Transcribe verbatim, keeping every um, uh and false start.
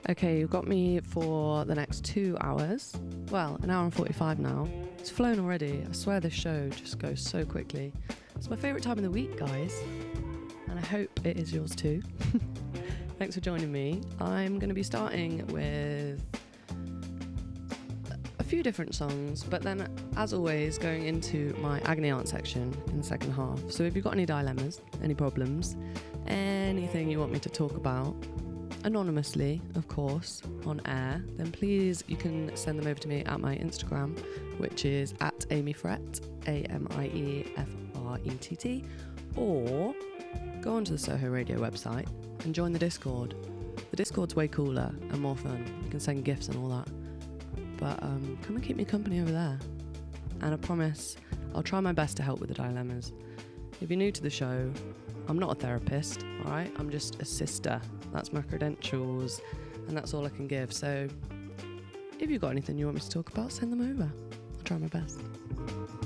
Okay, you've got me for the next two hours. Well, an hour and forty-five now. It's flown already. I swear this show just goes so quickly. It's my favourite time of the week, guys. And I hope it is yours too. Thanks for joining me. I'm going to be starting with a few different songs, but then, as always, going into my agony aunt section in the second half. So if you've got any dilemmas, any problems, anything you want me to talk about, anonymously, of course, on air, then please, you can send them over to me at my Instagram, which is at Amy Frett, A M I E F R E T T, or go onto the Soho Radio website and join the Discord. The Discord's way cooler and more fun. You can send gifts and all that. But um, come and keep me company over there. And I promise I'll try my best to help with the dilemmas. If you're new to the show, I'm not a therapist, alright? I'm just a sister. That's my credentials, and that's all I can give. So if you've got anything you want me to talk about, send them over. I'll try my best.